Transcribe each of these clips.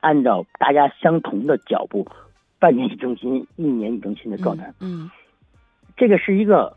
按照大家相同的脚步，半年一更新，一年一更新的状态。这个是一个，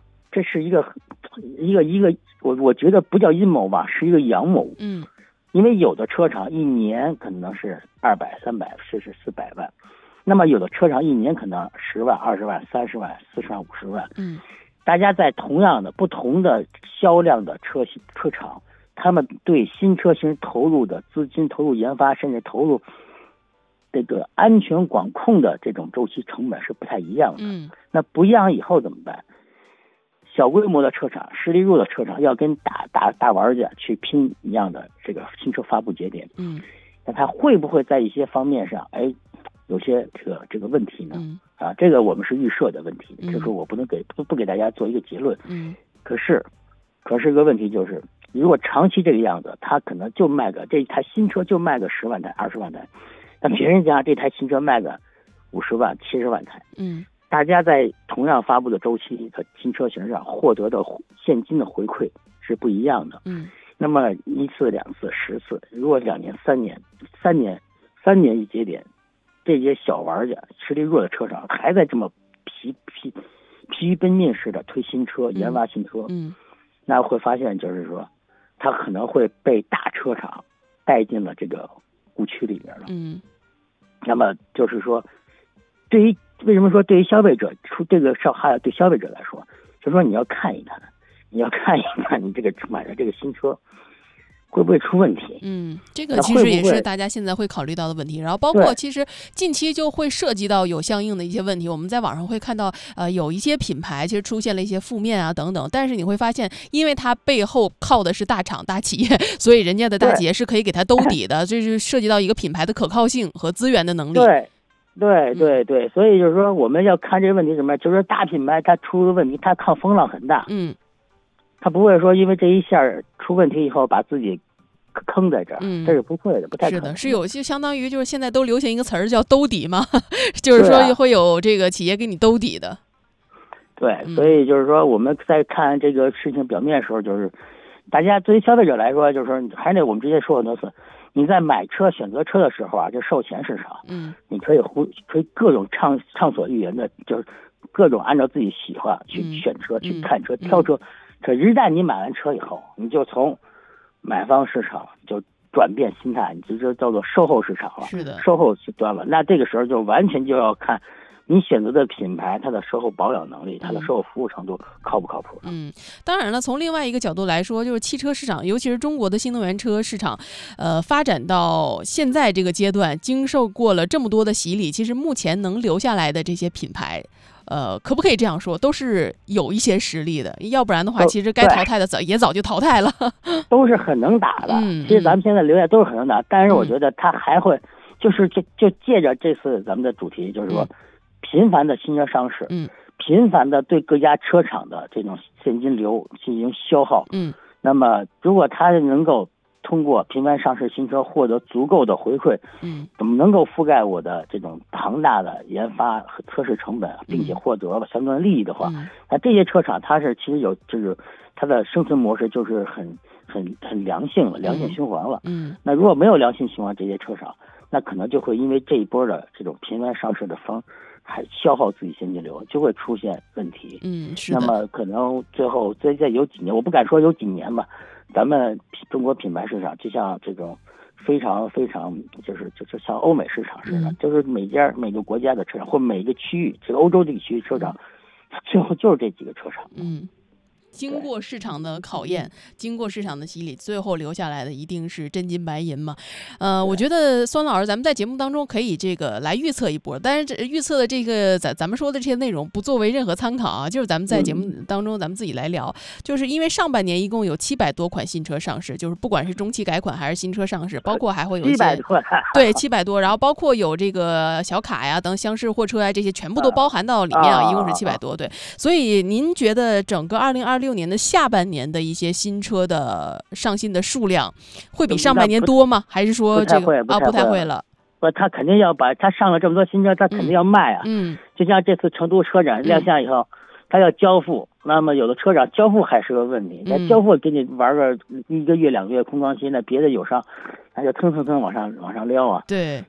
我觉得不叫阴谋吧，是一个阳谋。因为有的车厂一年可能是200、300，甚至400万，那么有的车厂一年可能10万、20万、30万、40万、50万。大家在同样的不同的销量的车厂，他们对新车型投入的资金、投入研发，甚至投入这个安全管控的这种周期成本是不太一样的。那不一样以后怎么办？小规模的车厂、实力弱的车厂要跟大玩家去拼一样的这个新车发布节点。那它会不会在一些方面上，有些这个问题呢？这个我们是预设的问题，就是我不能不给大家做一个结论。可是一个问题就是，如果长期这个样子，它可能就卖个这台新车就卖个10万台、20万台，那别人家这台新车卖个50万、70万台。大家在同样发布的周期和新车型上获得的现金的回馈是不一样的。那么1次、2次、10次，如果2年、3年一节点，这些小玩家、实力弱的车厂还在这么疲于奔命似的推新车、研发新车，那会发现就是说，它可能会被大车厂带进了这个误区里面了。那么就是说，为什么说对于消费者还有对消费者来说，就是说你要看一看你这个买的这个新车会不会出问题。 这个其实也是大家现在会考虑到的问题。然后包括其实近期就会涉及到有相应的一些问题，我们在网上会看到有一些品牌其实出现了一些负面啊等等，但是你会发现因为它背后靠的是大厂大企业，所以人家的大企业是可以给它兜底的，这是涉及到一个品牌的可靠性和资源的能力。 对，所以就是说我们要看这个问题什么，就是大品牌它出个问题，它抗风浪很大。它不会说因为这一下出问题以后把自己坑在这儿，这是不会的，不太可能。 是的，是有些相当于就是现在都流行一个词儿叫兜底嘛，就是说会有这个企业给你兜底的。 对，所以就是说我们在看这个事情表面的时候，就是大家对于消费者来说，就是说还得我们之前说很多次，你在买车选择车的时候啊，就售前市场，你可以各种畅所欲言的，就是各种按照自己喜欢去选车、去看车、挑车。可一旦你买完车以后，你就从买方市场就转变心态，你就叫做售后市场了。 是的， 售后端了。那这个时候就完全就要看你选择的品牌，它的售后保养能力，它的售后服务程度靠不靠谱。 当然了，从另外一个角度来说，就是汽车市场，尤其是中国的新能源车市场，发展到现在这个阶段，经受过了这么多的洗礼，其实目前能留下来的这些品牌，可不可以这样说，都是有一些实力的，要不然的话，其实该淘汰的早就淘汰了， 都是很能打的。其实咱们现在留下都是很能打，但是我觉得他还会，就借着这次咱们的主题，就是说，频繁的新车上市，频繁的对各家车厂的这种现金流进行消耗，那么如果他能够通过频繁上市新车获得足够的回馈，怎么能够覆盖我的这种庞大的研发和测试成本，并且获得相关利益的话，那这些车厂它是其实就是它的生存模式就是很良性了，良性循环了。那如果没有良性循环，这些车厂那可能就会因为这一波的这种频繁上市的风，还消耗自己现金流，就会出现问题。 是的。 那么可能最后再有几年，我不敢说有几年吧，咱们中国品牌市场就像这种非常就是像欧美市场似的，就是每个国家的车厂或每个区域，这个欧洲地区车厂，最后就是这几个车厂。 经过市场的考验，经过市场的洗礼，最后留下来的一定是真金白银嘛。我觉得孙老师，咱们在节目当中可以这个来预测一波，但是这预测的这个咱们说的这些内容不作为任何参考啊，就是咱们在节目当中咱们自己来聊。就是因为上半年一共有700多款新车上市，就是不管是中期改款还是新车上市，包括还会有一些 700多对700多，然后包括有这个小卡呀等厢式货车啊，这些全部都包含到里面啊，一共是700多。对，所以您觉得整个2026年的下半年的一些新车的上新的数量会比上半年多吗？还是说这个不太会了？ 他肯定要把他上了这么多新车，他肯定要卖啊。就像这次成都车展亮相以后，他要交付，那么有的车厂交付还是个问题，那交付给你玩个1个月2个月空窗期，那别的友商他就蹭往上撩啊。 对，